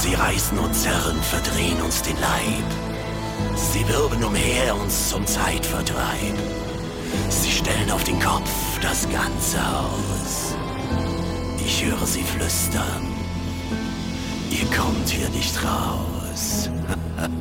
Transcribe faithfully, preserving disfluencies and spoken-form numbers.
Sie reißen und zerren, verdrehen uns den Leib. Sie wirbeln umher uns zum Zeitvertreib. Sie stellen auf den Kopf das ganze Haus. Ich höre sie flüstern. Ihr kommt hier nicht raus.